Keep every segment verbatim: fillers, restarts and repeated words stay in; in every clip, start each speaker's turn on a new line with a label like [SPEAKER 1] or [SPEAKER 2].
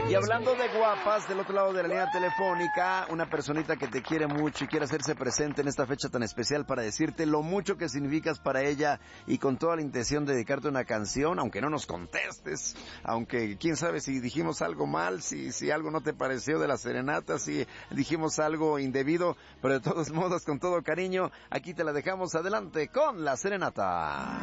[SPEAKER 1] Y hablando de guapas, del otro lado de la línea telefónica, una personita que te quiere mucho y quiere hacerse presente en esta fecha tan especial para decirte lo mucho que significas para ella y con toda la intención de dedicarte una canción, aunque no nos contestes, aunque quién sabe si dijimos algo mal, si, si algo no te pareció de la serenata, si dijimos algo indebido, pero de todos modos, con todo cariño, aquí te la dejamos. Adelante con la serenata.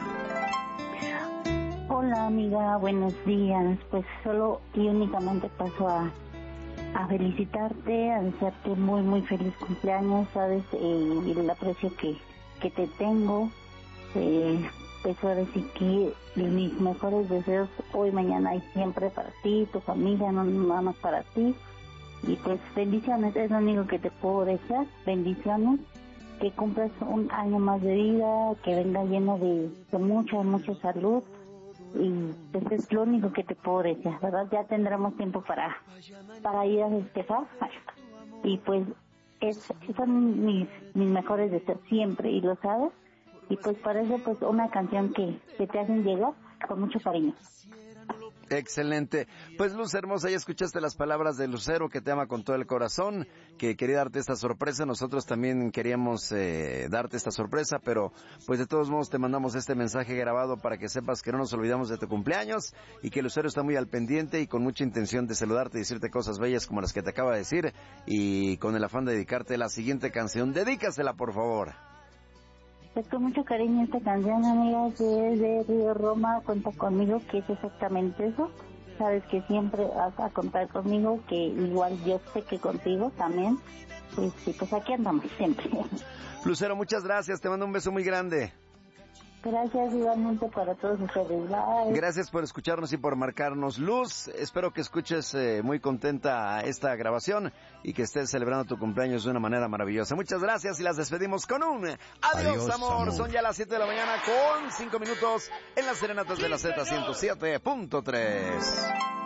[SPEAKER 2] Hola amiga, buenos días. Pues solo y únicamente paso a, a felicitarte, a desearte muy muy feliz cumpleaños, sabes, eh, y el aprecio que, que te tengo. Eh, pues ahora sí que mis mejores deseos hoy, mañana y siempre para ti, tu familia, no nada más para ti. Y pues bendiciones, es lo único que te puedo desear, bendiciones, que cumplas un año más de vida, que venga lleno de, de mucha, mucha salud. Y pues es lo único que te puedo decir, ¿verdad? Ya tendremos tiempo para para ir a festejar. Y pues es, son mis mis mejores deseos siempre, y lo sabes. Y pues parece pues una canción que, que te hacen llegar con mucho cariño.
[SPEAKER 1] Excelente. Pues Luz hermosa, ya escuchaste las palabras de Lucero, que te ama con todo el corazón, que quería darte esta sorpresa. Nosotros también queríamos eh, darte esta sorpresa, pero pues de todos modos te mandamos este mensaje grabado para que sepas que no nos olvidamos de tu cumpleaños y que Lucero está muy al pendiente y con mucha intención de saludarte y decirte cosas bellas como las que te acaba de decir, y con el afán de dedicarte la siguiente canción. Dedícasela, por favor.
[SPEAKER 2] Pues con mucho cariño esta canción, amiga, que es de Río Roma, Cuenta Conmigo, que es exactamente eso. Sabes que siempre vas a contar conmigo, que igual yo sé que contigo también. Pues sí, pues aquí andamos siempre.
[SPEAKER 1] Lucero, muchas gracias, te mando un beso muy grande.
[SPEAKER 2] Gracias igualmente para todos ustedes. Bye.
[SPEAKER 1] Gracias por escucharnos y por marcarnos. Luz, espero que escuches eh, muy contenta esta grabación y que estés celebrando tu cumpleaños de una manera maravillosa. Muchas gracias y las despedimos con un adiós, adiós amor. amor. Son ya las siete de la mañana con cinco minutos en las serenatas de la Z ciento siete punto tres.